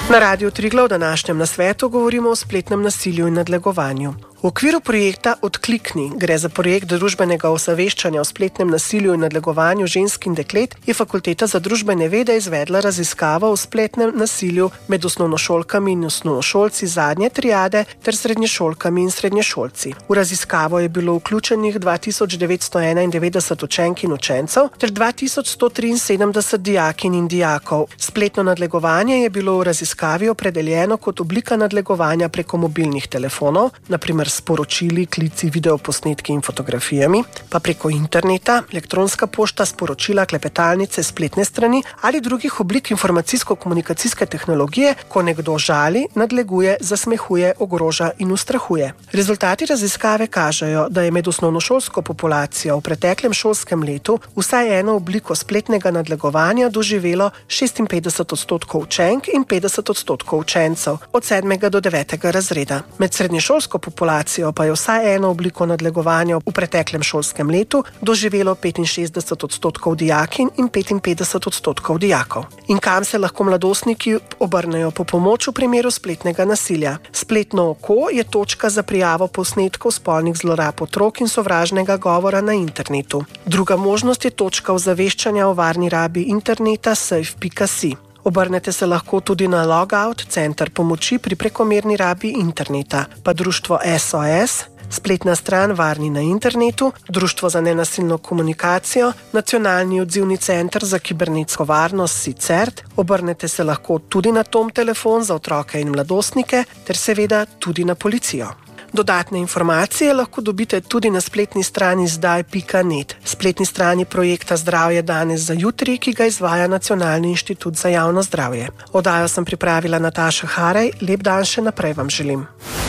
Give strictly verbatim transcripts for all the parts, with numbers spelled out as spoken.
Na Radiu Triglav v današnjem nasvetu govorimo o spletnem nasilju in nadlegovanju. V okviru projekta Odklikni, gre za projekt družbenega osveščanja o spletnem nasilju in nadlegovanju žensk in deklet, je Fakulteta za družbene vede izvedla raziskavo o spletnem nasilju med osnovnošolkami in osnovnošolci zadnje triade ter srednješolkami in srednješolci. V raziskavo je bilo vključenih dva tisoč devetsto enaindevetdeset učenk in učencev ter dva tisoč sto triinsedemdeset dijakinj in dijakov. Spletno nadlegovanje je bilo v raziskavi opredeljeno kot oblika nadlegovanja preko mobilnih telefonov, na primer sporočili, klici, videoposnetki in fotografijami, pa preko interneta, elektronska pošta, sporočila, klepetalnice, spletne strani ali drugih oblik informacijsko-komunikacijske tehnologije, ko nekdo žali, nadleguje, zasmehuje, ogroža in ustrahuje. Rezultati raziskave kažejo, da je med osnovnošolsko populacijo v preteklem šolskem letu vsaj eno obliko spletnega nadlegovanja doživelo šestinpetdeset odstotkov učenk in petdeset odstotkov učencev od sedmega do devetega razreda. Med srednješolsko populacijo pa je vsaj eno obliko nadlegovanja v preteklem šolskem letu doživelo petinšestdeset odstotkov dijakinj in petinpetdeset odstotkov dijakov. In kam se lahko mladostniki obrnejo po pomoč v primeru spletnega nasilja? Spletno oko je točka za prijavo posnetkov spolnih zlorab otrok in sovražnega govora na internetu. Druga možnost je točka ozaveščanja o varni rabi interneta safe pika si. Obrnete se lahko tudi na Logout, center pomoči pri prekomerni rabi interneta, pa društvo S O S, spletna stran Varni na internetu, Društvo za nenasilno komunikacijo, Nacionalni odzivni center za kibernetsko varnost SICERT. Obrnete se lahko tudi na Tom telefon za otroke in mladostnike ter seveda tudi na policijo. Dodatne informacije lahko dobite tudi na spletni strani zdaj pika net, spletni strani projekta Zdravje danes za jutri, ki ga izvaja Nacionalni inštitut za javno zdravje. Oddajo sem pripravila Nataša Harej, lep dan še naprej vam želim.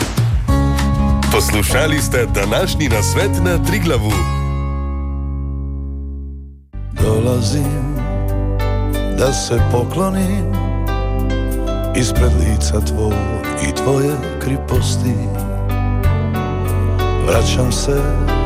Poslušali ste današnji nasvet na Triglavu. Dolazim da se poklonim ispred lica tvoj i tvoje kriposti. Vraćam se